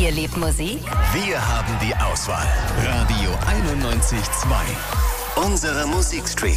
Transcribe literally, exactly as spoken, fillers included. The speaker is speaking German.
Ihr liebt Musik? Wir haben die Auswahl. Radio einundneunzig Komma zwei. Unsere Musikstream.